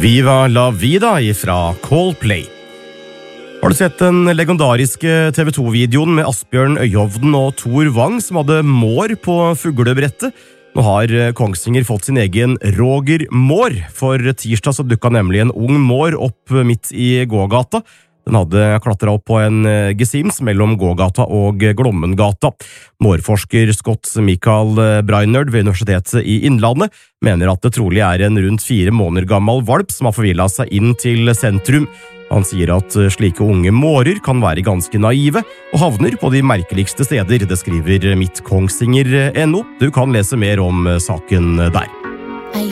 Viva la vida ifra Coldplay. Har du sett den legendariske TV2-videoen med Asbjørn Øyhovden og Tor Wang som hadde mår på fuglebrettet? Nå har Kongsvinger fått sin egen Roger Mår. For tirsdag så dukket nemlig en ung mår opp midt i gågata. Den hadde klatret opp på en gesims mellom gågata og Glommengata. Mårforsker Scott Michael Brainerd ved Universitetet i Innlandet mener at det trolig er en rundt 4 måneder gammel valp som har forvillet seg inn til sentrum. Han sier at slike unge mårer kan være ganske naive og havner på de merkeligste steder. Det skriver Midt Kongsvinger.no. Du kan lese mer om saken der.